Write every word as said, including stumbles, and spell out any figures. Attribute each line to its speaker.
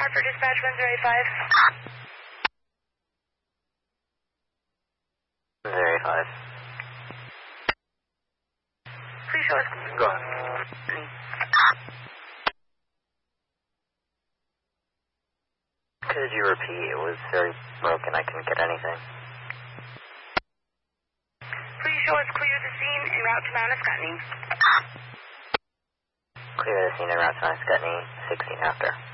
Speaker 1: Hartford Dispatch one zero eight five.
Speaker 2: one zero eight five.
Speaker 1: Please show us.
Speaker 2: Go on. Could you repeat? It was very broken. I couldn't get anything.
Speaker 1: Please show us clear the scene en route to Mount Ascutney.
Speaker 2: Clear the scene en route to Mount Ascutney, sixteen after.